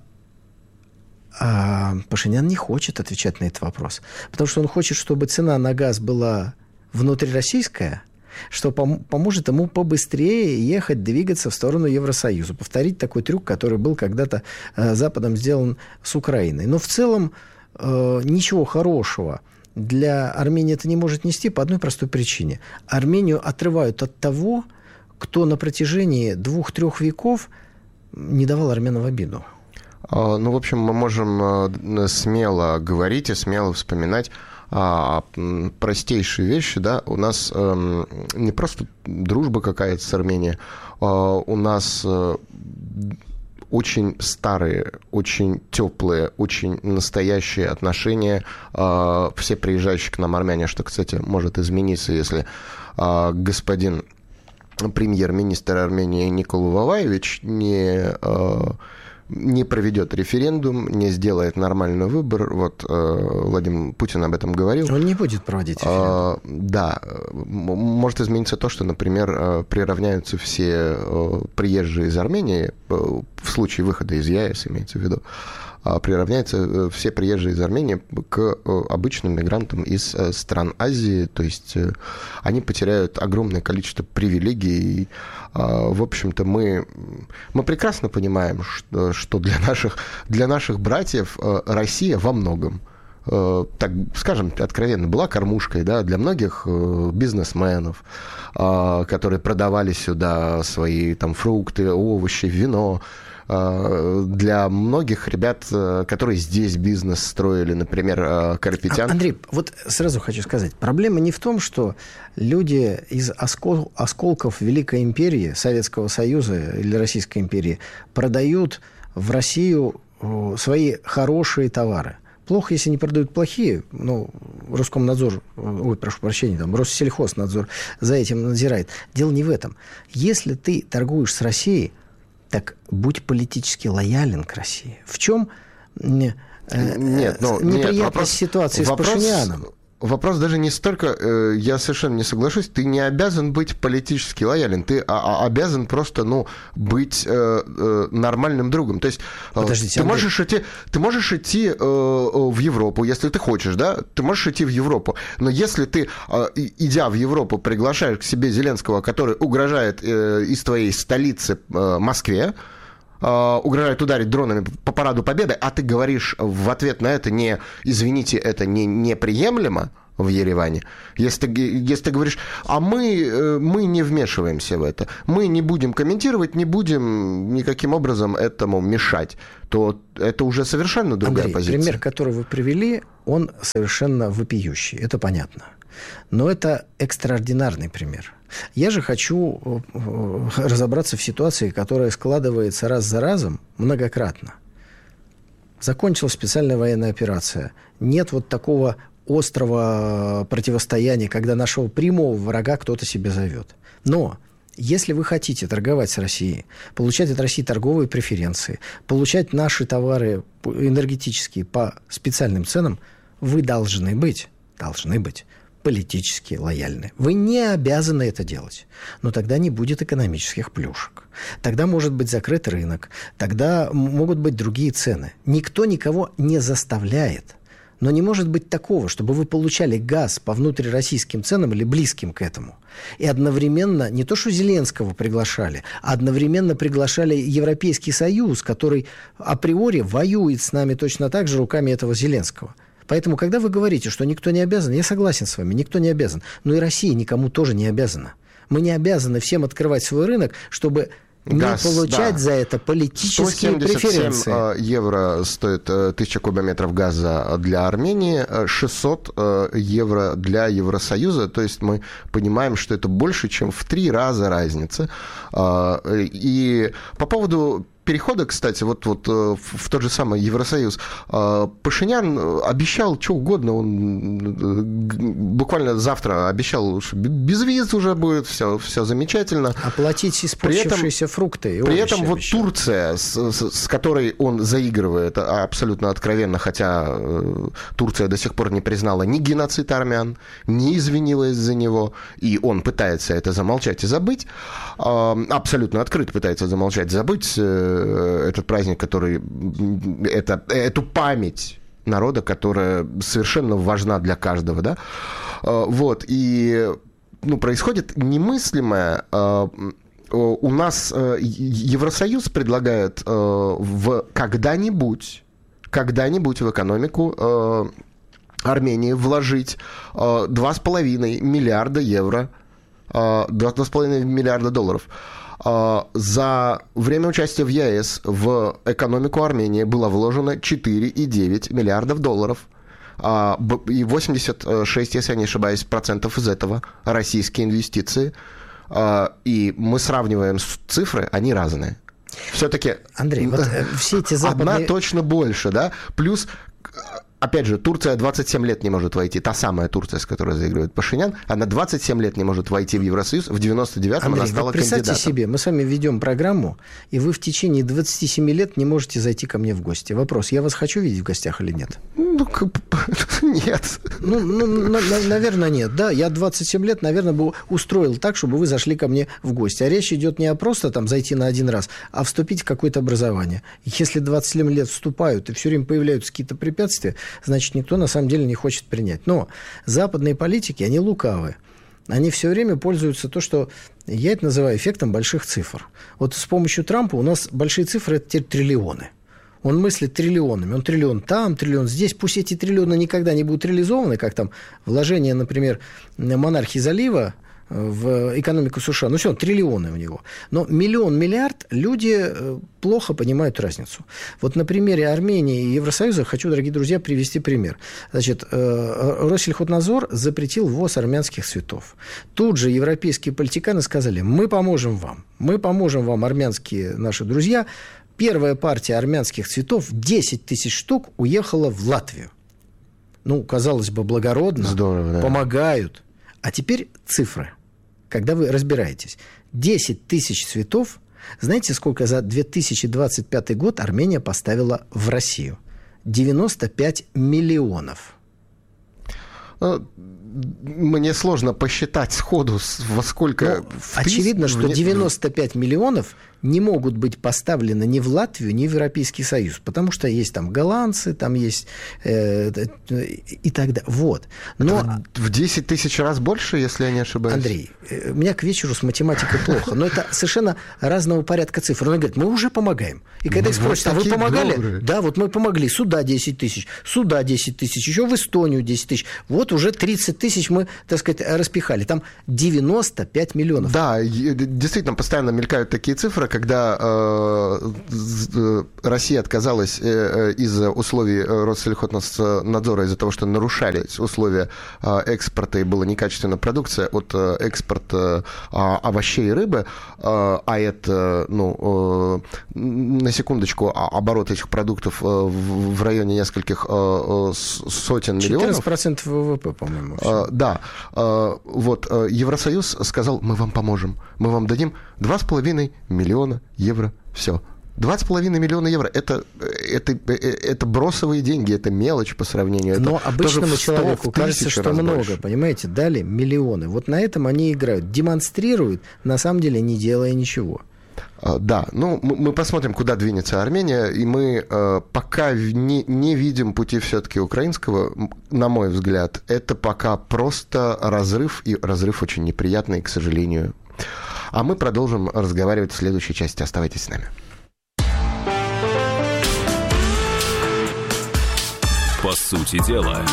а Пашинян не хочет отвечать на этот вопрос. Потому что он хочет, чтобы цена на газ была внутрироссийская, что пом- поможет ему побыстрее ехать, двигаться в сторону Евросоюза. Повторить такой трюк, который был когда-то э, Западом сделан с Украиной. Но в целом э, ничего хорошего для Армении это не может нести по одной простой причине. Армению отрывают от того, кто на протяжении двух-трех веков не давал армянам в обиду. Ну, в общем, мы можем смело говорить и смело вспоминать простейшие вещи, да. У нас не просто дружба какая-то с Арменией, у нас очень старые, очень теплые, очень настоящие отношения. Все приезжающие к нам армяне, что, кстати, может измениться, если господин премьер-министр Армении Николу Ваваевич не, не проведет референдум, не сделает нормальный выбор. Вот Владимир Путин об этом говорил. Он не будет проводить референдум. Да. Может измениться то, что, например, приравняются все приезжие из Армении, в случае выхода из ЕАЭС, имеется в виду, приравняются все приезжие из Армении к обычным мигрантам из стран Азии, то есть они потеряют огромное количество привилегий. И, в общем-то, мы, мы прекрасно понимаем, что, что для наших, для наших братьев Россия во многом так скажем, откровенно, была кормушкой, да, для многих бизнесменов, которые продавали сюда свои там фрукты, овощи, вино. Для многих ребят, которые здесь бизнес строили, например, Карапетян. Андрей, вот сразу хочу сказать, проблема не в том, что люди из оскол- осколков Великой империи, Советского Союза или Российской империи продают в Россию свои хорошие товары. Плохо, если не продают плохие, ну, Роскомнадзор, ой, прошу прощения, там, Россельхознадзор за этим надзирает. Дело не в этом. Если ты торгуешь с Россией, так будь политически лоялен к России. В чем э, нет, ну, неприятность нет, вопрос, ситуации вопрос, с Пашиняном? Вопрос даже не столько, э, я совершенно не соглашусь, ты не обязан быть политически лоялен, ты а, а, обязан просто, ну, быть э, э, нормальным другом. То есть э, Подождите, ты, Андрей. можешь идти, ты можешь идти э, в Европу, если ты хочешь, да, ты можешь идти в Европу, но если ты, э, идя в Европу, приглашаешь к себе Зеленского, который угрожает э, из твоей столицы э, Москве, угрожают ударить дронами по параду Победы, а ты говоришь в ответ на это не «извините, это не, неприемлемо» в Ереване, если ты, если ты говоришь, а мы, мы не вмешиваемся в это, мы не будем комментировать, не будем никаким образом этому мешать, то это уже совершенно другая Андрей, позиция. Пример, который вы привели, он совершенно вопиющий, это понятно. Но это экстраординарный пример. Я же хочу разобраться в ситуации, которая складывается раз за разом многократно. Закончилась специальная военная операция. Нет вот такого острого противостояния, когда нашего прямого врага кто-то себе зовет. Но если вы хотите торговать с Россией, получать от России торговые преференции, получать наши товары энергетические по специальным ценам, вы должны быть, должны быть политически лояльны. Вы не обязаны это делать. Но тогда не будет экономических плюшек. Тогда может быть закрыт рынок. Тогда могут быть другие цены. Никто никого не заставляет. Но не может быть такого, чтобы вы получали газ по внутрироссийским ценам или близким к этому. И одновременно не то, что Зеленского приглашали, а одновременно приглашали Европейский Союз, который априори воюет с нами точно так же руками этого Зеленского. Поэтому, когда вы говорите, что никто не обязан, я согласен с вами, никто не обязан. Но и Россия никому тоже не обязана. Мы не обязаны всем открывать свой рынок, чтобы газ, не получать да. за это политические преференции. сто семьдесят семь евро стоит тысяча кубометров газа для Армении, шестьсот евро для Евросоюза. То есть мы понимаем, что это больше, чем в три раза разница. И по поводу перехода, кстати, вот, вот в тот же самый Евросоюз, Пашинян обещал что угодно, он буквально завтра обещал, что без виз уже будет, все, все замечательно. Оплатить испорчившиеся фрукты и При этом вот обещал. Турция, с, с, с которой он заигрывает абсолютно откровенно, хотя Турция до сих пор не признала ни геноцид армян, не извинилась за него, и он пытается это замолчать и забыть, абсолютно открыто пытается замолчать и забыть этот праздник, который это, эту память народа, которая совершенно важна для каждого, да, вот, и, ну, происходит немыслимое. У нас Евросоюз предлагает в когда-нибудь, когда-нибудь в экономику Армении вложить два с половиной миллиарда евро, два с половиной миллиарда долларов. За время участия в ЕС в экономику Армении было вложено четыре целых девять десятых миллиардов долларов. И восемьдесят шесть, если я не ошибаюсь, процентов из этого российские инвестиции. И мы сравниваем цифры, они разные. Все-таки Андрей, вот все эти западные... одна точно больше, да? Плюс... Опять же, Турция двадцать семь лет не может войти. Та самая Турция, с которой заигрывает Пашинян, она двадцать семь лет не может войти в Евросоюз. В девяносто девятом Андрей, она стала вот представьте кандидатом. себе, мы с вами ведем программу, и вы в течение двадцати семи лет не можете зайти ко мне в гости. Вопрос, я вас хочу видеть в гостях или нет? Ну, нет. Ну, ну на, наверное, нет. Да, я двадцать семь лет, наверное, бы устроил так, чтобы вы зашли ко мне в гости. А речь идет не о просто там зайти на один раз, а вступить в какое-то образование. Если двадцать семь лет вступают и все время появляются какие-то препятствия, значит, никто на самом деле не хочет принять. Но западные политики, они лукавы. Они все время пользуются то, что я это называю эффектом больших цифр. Вот с помощью Трампа у нас большие цифры – это теперь триллионы. Он мыслит триллионами. Он триллион там, триллион здесь. Пусть эти триллионы никогда не будут реализованы, как там вложение, например, монархии залива в экономику США. Ну, все, триллионы у него. Но миллион, миллиард, люди плохо понимают разницу. Вот на примере Армении и Евросоюза хочу, дорогие друзья, привести пример. Значит, Россельхознадзор запретил ввоз армянских цветов. Тут же европейские политиканы сказали: мы поможем вам. Мы поможем вам, армянские наши друзья. Первая партия армянских цветов, десять тысяч штук, уехала в Латвию. Ну, казалось бы, благородно. Здорово, да. Помогают. А теперь цифры. Когда вы разбираетесь. десять тысяч цветов. Знаете, сколько за две тысячи двадцать пятый год Армения поставила в Россию? девяносто пять миллионов. Мне сложно посчитать сходу, во сколько... Ну, очевидно, что девяносто пять миллионов не могут быть поставлены ни в Латвию, ни в Европейский Союз, потому что есть там голландцы, там есть э, и так далее. Вот. Но... В десять тысяч раз больше, если я не ошибаюсь. Андрей, у меня к вечеру с математикой плохо, но это совершенно разного порядка цифр. Он говорит: мы уже помогаем. И когда их спросят: а вы помогали? Добрые. Да, вот мы помогли. Сюда десять тысяч, сюда десять тысяч, еще в Эстонию десять тысяч. Вот уже тридцать тысяч мы, так сказать, распихали. Там девяносто пять миллионов. Да, действительно, постоянно мелькают такие цифры, когда э, Россия отказалась э, из условий Россельхознадзора из-за того, что нарушались условия э, экспорта и была некачественная продукция от э, экспорта э, овощей и рыбы, э, а это, ну, э, на секундочку, оборот этих продуктов э, в, в районе нескольких э, сотен миллионов. четырнадцать процентов ВВП, по-моему. Э, да. Э, вот, э, Евросоюз сказал: мы вам поможем, мы вам дадим два с половиной миллиона евро. Все. Два с половиной миллиона евро это, это, это бросовые деньги, это мелочь по сравнению. Но это обычному человеку кажется, что много, больше. Понимаете, дали миллионы. Вот на этом они играют, демонстрируют, на самом деле не делая ничего. Да, ну мы посмотрим, куда двинется Армения, и мы э, пока не, не видим пути все-таки украинского, на мой взгляд, это пока просто разрыв, и разрыв очень неприятный, к сожалению. А мы продолжим разговаривать в следующей части. Оставайтесь с нами. По сути дела.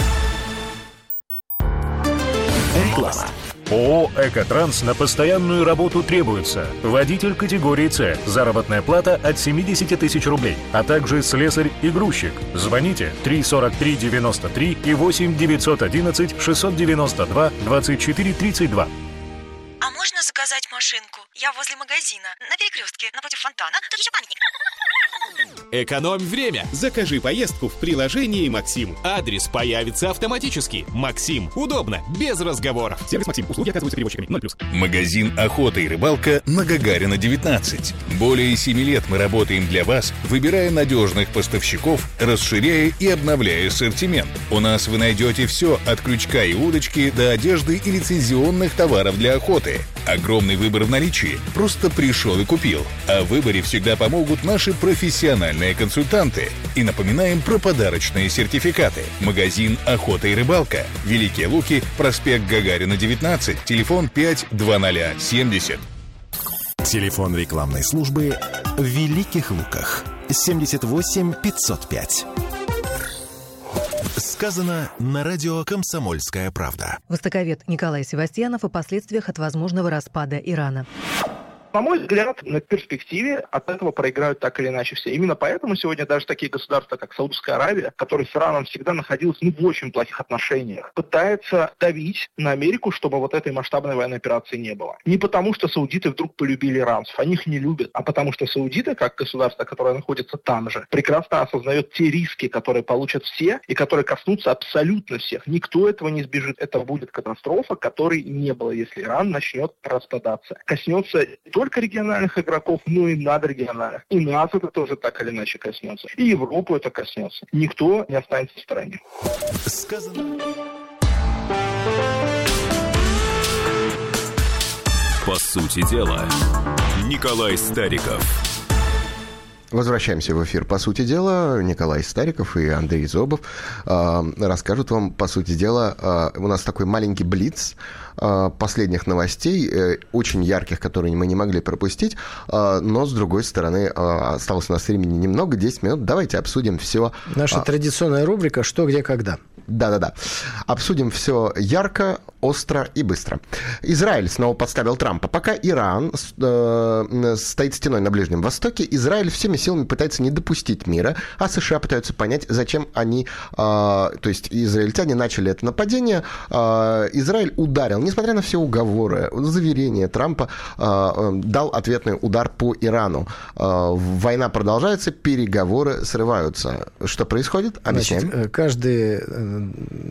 Реклама. ООО «Экотранс» на постоянную работу требуется. Водитель категории С. Заработная плата от семьдесят тысяч рублей. А также слесарь и грузчик. Звоните три сорок три девяносто три и восемь девятьсот одиннадцать шестьсот девяносто два двадцать четыре тридцать два. А можно заказать машинку? Я возле магазина, на перекрестке, напротив фонтана. Тут еще памятник. Экономь время. Закажи поездку в приложении «Максим». Адрес появится автоматически. «Максим». Удобно, без разговоров. Сервис «Максим». Услуги оказываются перевозчиками. ноль плюс. Магазин «Охота и рыбалка» на Гагарина, девятнадцать. Более семи лет мы работаем для вас, выбирая надежных поставщиков, расширяя и обновляя ассортимент. У нас вы найдете все от крючка и удочки до одежды и лицензионных товаров для охоты. Огромный выбор в наличии. Просто пришел и купил. А в выборе всегда помогут наши профессиональные консультанты. И напоминаем про подарочные сертификаты. Магазин «Охота и рыбалка». Великие Луки, проспект Гагарина, девятнадцать, телефон пять двадцать семьдесят. Телефон рекламной службы в Великих Луках. семьдесят восемь пятьсот пять. Сказано на радио «Комсомольская правда». Востоковед Николай Севастьянов о последствиях от возможного распада Ирана. На мой взгляд, на перспективе от этого проиграют так или иначе все. Именно поэтому сегодня даже такие государства, как Саудовская Аравия, которые с Ираном всегда находилась ну, в очень плохих отношениях, пытаются давить на Америку, чтобы вот этой масштабной военной операции не было. Не потому, что саудиты вдруг полюбили иранцев, они их не любят, а потому что саудиты, как государство, которое находится там же, прекрасно осознает те риски, которые получат все и которые коснутся абсолютно всех. Никто этого не избежит. Это будет катастрофа, которой не было, если Иран начнет распадаться. Коснется только региональных игроков, но и надрегиональных. И нас это тоже так или иначе коснется. И Европу это коснется. Никто не останется в стороне. Сказано. По сути дела, Николай Стариков. Возвращаемся в эфир «По сути дела». Николай Стариков и Андрей Зобов э, расскажут вам, по сути дела, э, у нас такой маленький блиц э, последних новостей, э, очень ярких, которые мы не могли пропустить, э, но, с другой стороны, э, осталось у нас времени немного, десять минут. Давайте обсудим все. Наша э, традиционная рубрика «Что, где, когда». Да-да-да. Обсудим все ярко, остро и быстро. Израиль снова подставил Трампа. Пока Иран э, стоит стеной на Ближнем Востоке, Израиль всеми силами пытается не допустить мира, а США пытаются понять, зачем они, э, то есть израильтяне начали это нападение. Э, Израиль ударил, несмотря на все уговоры, заверения Трампа, э, дал ответный удар по Ирану. Э, война продолжается, переговоры срываются. Что происходит? Объясняем. Значит, каждый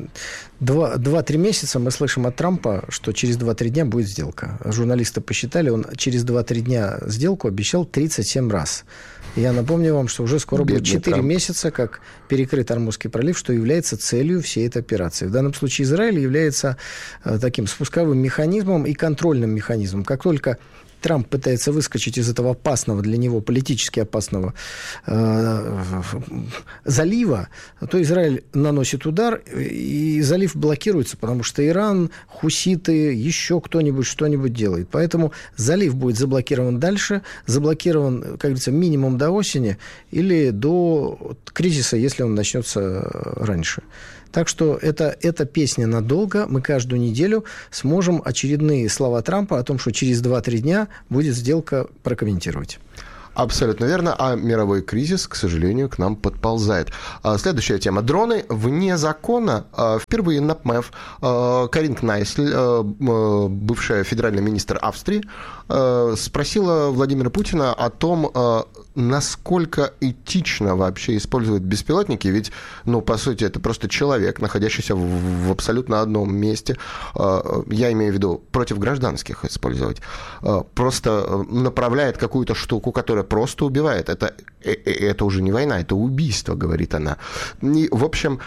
два-три месяца мы слышим от Трампа, что через два-три дня будет сделка. Журналисты посчитали, он через два-три дня сделку обещал тридцать семь раз. Я напомню вам, что уже скоро Бедный будет четыре Трамп. месяца, как перекрыт Ормузский пролив, что является целью всей этой операции. В данном случае Израиль является таким спусковым механизмом и контрольным механизмом. Как только Трамп пытается выскочить из этого опасного для него, политически опасного э, залива, то Израиль наносит удар, и залив блокируется, потому что Иран, хуситы, еще кто-нибудь что-нибудь делает. Поэтому залив будет заблокирован дальше, заблокирован, как говорится, минимум до осени или до кризиса, если он начнется раньше. Так что это, это песня надолго. Мы каждую неделю сможем очередные слова Трампа о том, что через два-три дня будет сделка, прокомментировать. Абсолютно верно. А мировой кризис, к сожалению, к нам подползает. Следующая тема. Дроны вне закона. Впервые на ПМЭФ Карин Кнайсль, бывшая федеральный министр Австрии, спросила Владимира Путина о том, насколько этично вообще использовать беспилотники. Ведь, ну, по сути, это просто человек, находящийся в, в абсолютно одном месте. Я имею в виду против гражданских использовать. Просто направляет какую-то штуку, которая просто убивает. Это, это уже не война, это убийство, говорит она. И, в общем,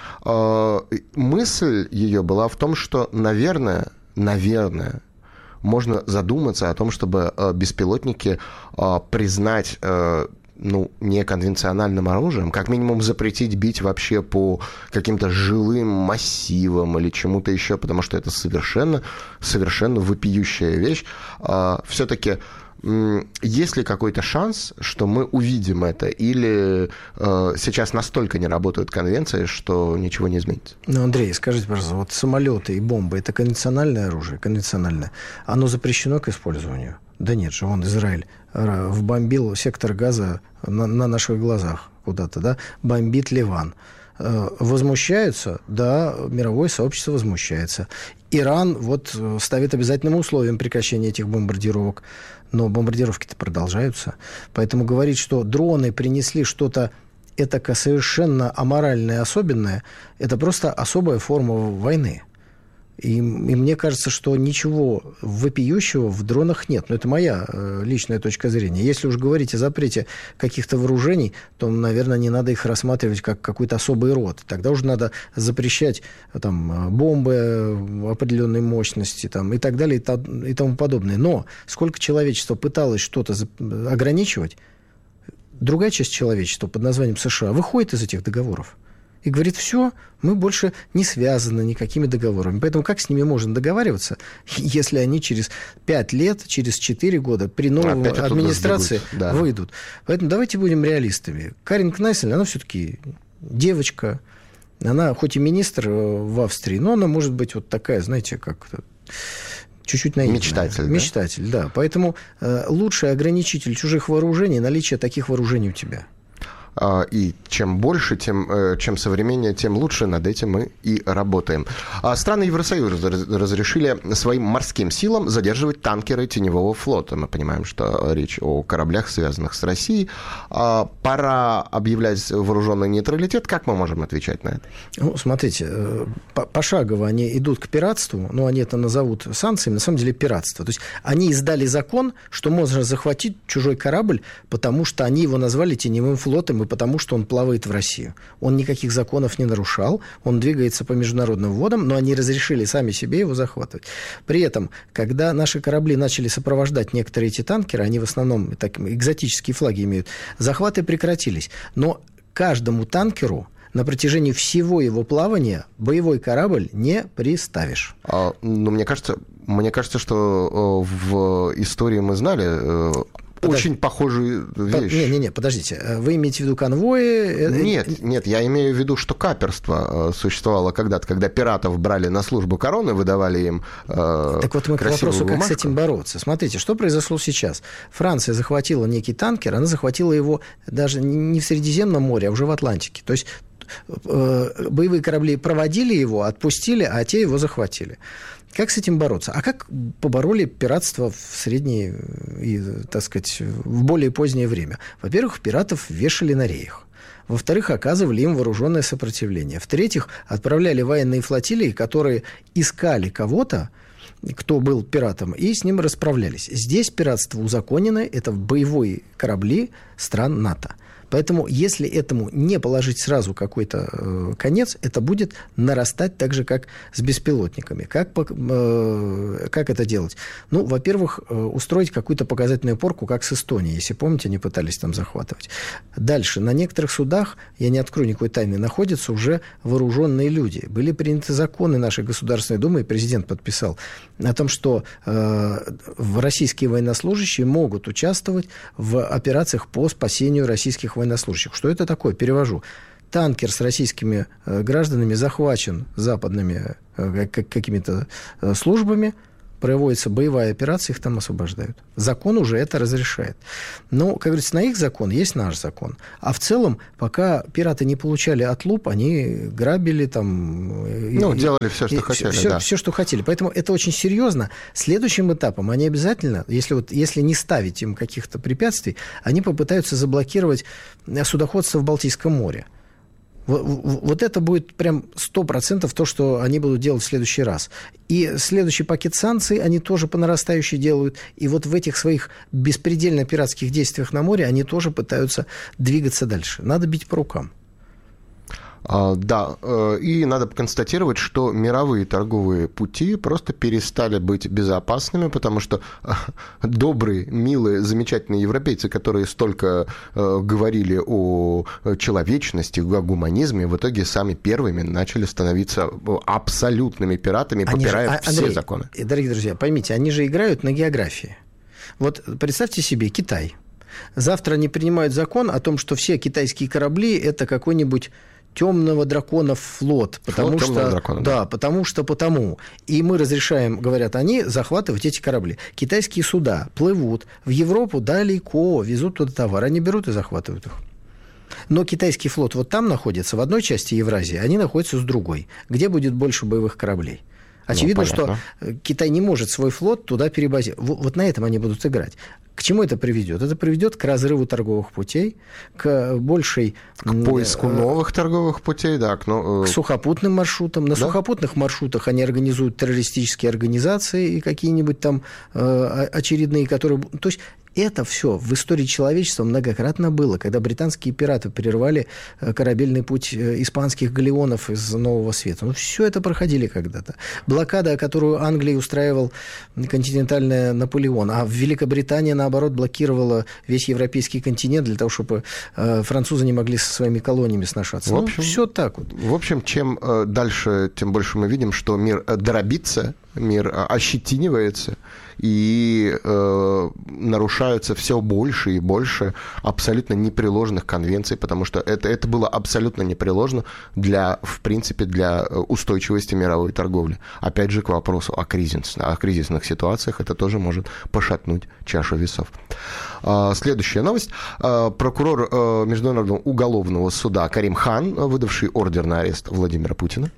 мысль ее была в том, что, наверное, наверное, можно задуматься о том, чтобы беспилотники признать, ну, неконвенциональным оружием, как минимум запретить бить вообще по каким-то жилым массивам или чему-то еще, потому что это совершенно, совершенно вопиющая вещь. Все-таки есть ли какой-то шанс, что мы увидим это, или э, сейчас настолько не работают конвенции, что ничего не изменится? Ну, Андрей, скажите, пожалуйста, вот самолеты и бомбы – это конвенциональное оружие? Конвенциональное. Оно запрещено к использованию? Да нет же, вон Израиль вбомбил сектор Газа на, на наших глазах куда-то, да? Бомбит Ливан. Возмущаются? Да, мировое сообщество возмущается. Иран вот ставит обязательным условием прекращения этих бомбардировок. Но бомбардировки-то продолжаются. Поэтому говорить, что дроны принесли что-то этако совершенно аморальное, особенное, это просто особая форма войны. И, и мне кажется, что ничего вопиющего в дронах нет. Но это моя э, личная точка зрения. Если уж говорить о запрете каких-то вооружений, то, наверное, не надо их рассматривать как какой-то особый род. Тогда уже надо запрещать там, бомбы определенной мощности там, и так далее, и, та, и тому подобное. Но сколько человечество пыталось что-то за, ограничивать, другая часть человечества под названием США выходит из этих договоров. И говорит, все, мы больше не связаны никакими договорами. Поэтому как с ними можно договариваться, если они через пять лет, через четыре года при новой Опять администрации да. выйдут? Поэтому давайте будем реалистами. Карин Кнайсль, она все-таки девочка. Она хоть и министр в Австрии, но она может быть вот такая, знаете, как чуть-чуть наивная. Мечтатель. Мечтатель, да. да. Поэтому э, лучший ограничитель чужих вооружений – наличие таких вооружений у тебя. И чем больше, тем, чем современнее, тем лучше. Над этим мы и работаем. Страны Евросоюза разрешили своим морским силам задерживать танкеры теневого флота. Мы понимаем, что речь о кораблях, связанных с Россией. Пора объявлять вооруженный нейтралитет. Как мы можем отвечать на это? Ну, смотрите, пошагово они идут к пиратству, но они это назовут санкциями, на самом деле пиратство. То есть они издали закон, что можно захватить чужой корабль, потому что они его назвали теневым флотом и потому, что он плавает в Россию. Он никаких законов не нарушал, он двигается по международным водам, но они разрешили сами себе его захватывать. При этом, когда наши корабли начали сопровождать некоторые эти танкеры, они в основном так, экзотические флаги имеют, захваты прекратились. Но каждому танкеру на протяжении всего его плавания боевой корабль не приставишь. А, ну, мне кажется, мне кажется, что в истории мы знали... Подожди. Очень похожие вещи. Не-не-не, подождите. Вы имеете в виду конвои? Нет, нет, я имею в виду, что каперство существовало когда-то, когда пиратов брали на службу короны, выдавали им э, Так вот мы к вопросу, бумажку. Как с этим бороться. Смотрите, что произошло сейчас. Франция захватила некий танкер, она захватила его даже не в Средиземном море, а уже в Атлантике. То есть э, боевые корабли проводили его, отпустили, а те его захватили. Как с этим бороться? А как побороли пиратство в среднее и, так сказать, в более позднее время? Во-первых, пиратов вешали на реях. Во-вторых, оказывали им вооруженное сопротивление. В-третьих, отправляли военные флотилии, которые искали кого-то, кто был пиратом, и с ним расправлялись. Здесь пиратство узаконено, это боевые корабли стран НАТО. Поэтому, если этому не положить сразу какой-то э, конец, это будет нарастать так же, как с беспилотниками. Как, э, как это делать? Ну, во-первых, э, устроить какую-то показательную порку, как с Эстонией. Если помните, они пытались там захватывать. Дальше. На некоторых судах, я не открою никакой тайны, находятся уже вооруженные люди. Были приняты законы нашей Государственной Думы, и президент подписал, о том, что э, российские военнослужащие могут участвовать в операциях по спасению российских военнослужащих. Что это такое? Перевожу. Танкер с российскими э, гражданами захвачен западными э, как, какими-то э, службами, проводится боевая операция, их там освобождают. Закон уже это разрешает. Но, как говорится, на их закон есть наш закон. А в целом, пока пираты не получали отлуп, они грабили там... Ну, и, делали все, что и, хотели, все, да. все, что хотели. Поэтому это очень серьезно. Следующим этапом они обязательно, если, вот, если не ставить им каких-то препятствий, они попытаются заблокировать судоходство в Балтийском море. Вот это будет прям сто процентов то, что они будут делать в следующий раз. И следующий пакет санкций они тоже по нарастающей делают. И вот в этих своих беспредельно пиратских действиях на море они тоже пытаются двигаться дальше. Надо бить по рукам. Да, и надо констатировать, что мировые торговые пути просто перестали быть безопасными, потому что добрые, милые, замечательные европейцы, которые столько говорили о человечности, о гуманизме, в итоге сами первыми начали становиться абсолютными пиратами, они попирая же, все Андрей, законы. Дорогие друзья, поймите, они же играют на географии. Вот представьте себе Китай. Завтра они принимают закон о том, что все китайские корабли – это какой-нибудь темного дракона флот, потому флот что дракона, да, да, потому что потому. И мы разрешаем, говорят они, захватывать эти корабли. Китайские суда плывут в Европу далеко, везут туда товар, они берут и захватывают их. Но китайский флот вот там находится, в одной части Евразии, они находятся с другой, где будет больше боевых кораблей. Очевидно, ну, что Китай не может свой флот туда перебазировать. Вот на этом они будут играть. К чему это приведет? Это приведет к разрыву торговых путей, к большей... К поиску э, новых торговых путей, да. К, ну, э, к сухопутным маршрутам. На да? сухопутных маршрутах они организуют террористические организации и какие-нибудь там э, очередные, которые... То есть это все в истории человечества многократно было, когда британские пираты прервали корабельный путь испанских галеонов из Нового Света. Ну, все это проходили когда-то. Блокада, которую Англия устраивал континентальный Наполеон, а в Великобритании, наоборот, блокировала весь европейский континент для того, чтобы французы не могли со своими колониями сношаться. В общем, ну, все так вот. В общем, чем дальше, тем больше мы видим, что мир дробится, мир ощетинивается, и э, нарушаются все больше и больше абсолютно непреложных конвенций, потому что это, это было абсолютно непреложно для, в принципе, для устойчивости мировой торговли. Опять же, к вопросу о, кризис, о кризисных ситуациях, это тоже может пошатнуть чашу весов. А, следующая новость. А, прокурор а, Международного уголовного суда Карим Хан, выдавший ордер на арест Владимира Путина,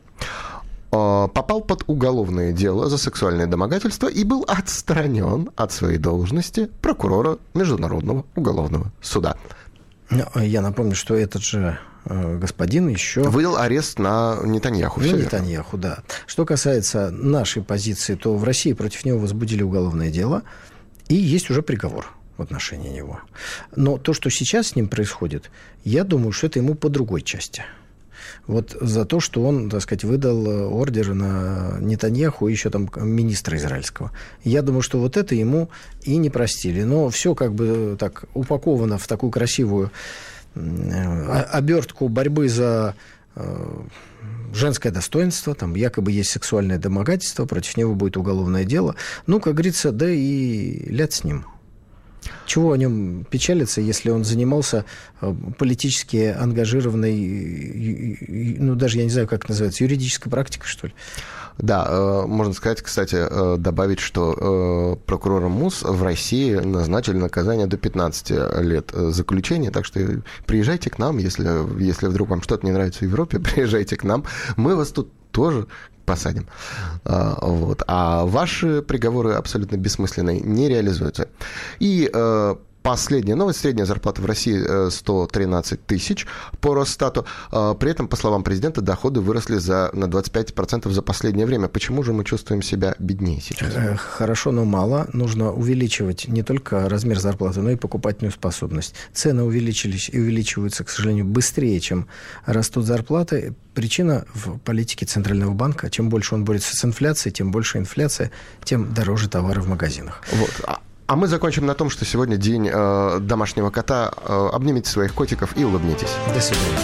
попал под уголовное дело за сексуальное домогательство и был отстранен от своей должности прокурора Международного уголовного суда. Я напомню, что этот же господин еще... Выдал арест на Нетаньяху. На Нетаньяху, да. Что касается нашей позиции, то в России против него возбудили уголовное дело, и есть уже приговор. в отношении него. Но то, что сейчас с ним происходит, я думаю, что это ему по другой части. Вот за то, что он, так сказать, выдал ордер на Нетаньяху и еще там министра израильского. Я думаю, что вот это ему и не простили. Но все как бы так упаковано в такую красивую обертку борьбы за женское достоинство, там якобы есть сексуальное домогательство, против него будет уголовное дело. Ну, как говорится, да и ляд с ним. Чего о нем печалиться, если он занимался политически ангажированной, ну, даже я не знаю, как это называется, юридической практикой, что ли? Да, можно сказать, кстати, добавить, что прокурором МУС в России назначили наказание до пятнадцати лет заключения, так что приезжайте к нам, если, если вдруг вам что-то не нравится в Европе, приезжайте к нам, мы вас тут тоже посадим. Вот. А ваши приговоры абсолютно бессмысленные, не реализуются. И последняя новость. Средняя зарплата в России сто тринадцать тысяч по Росстату. При этом, по словам президента, доходы выросли за, на двадцать пять процентов за последнее время. Почему же мы чувствуем себя беднее сейчас? Хорошо, но мало. Нужно увеличивать не только размер зарплаты, но и покупательную способность. Цены увеличились и увеличиваются, к сожалению, быстрее, чем растут зарплаты. Причина в политике Центрального банка. Чем больше он борется с инфляцией, тем больше инфляция, тем дороже товары в магазинах. Вот. А мы закончим на том, что сегодня день э, домашнего кота. Э, обнимите своих котиков и улыбнитесь. До свидания.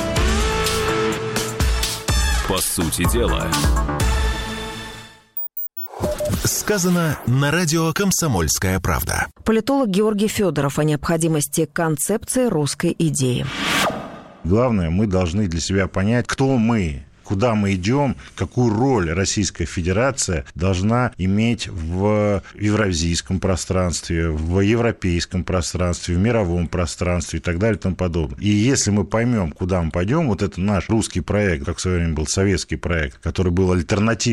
По сути дела. Сказано на радио «Комсомольская правда». Политолог Георгий Федоров о необходимости концепции русской идеи. Главное, мы должны для себя понять, кто мы, куда мы идем, какую роль Российская Федерация должна иметь в евразийском пространстве, в европейском пространстве, в мировом пространстве и так далее и тому подобное. И если мы поймем, куда мы пойдем, вот это наш русский проект, как в свое время был советский проект, который был альтернативой